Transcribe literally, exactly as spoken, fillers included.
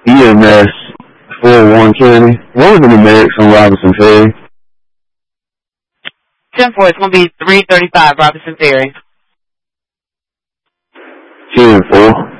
E M S four one County. What was the numerics on Robinson Ferry? ten four, it's going to be three thirty-five Robinson Ferry. ten four.